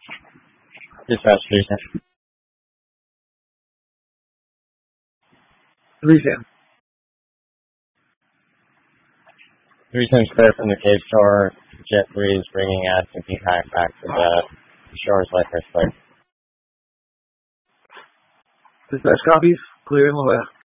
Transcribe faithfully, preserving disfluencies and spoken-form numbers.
Dispatch station. three ten. three ten clear from the Cape Shore. Jet breeze bringing active impact back to the shores like earthquake. Dispatch copies. Clear and low F.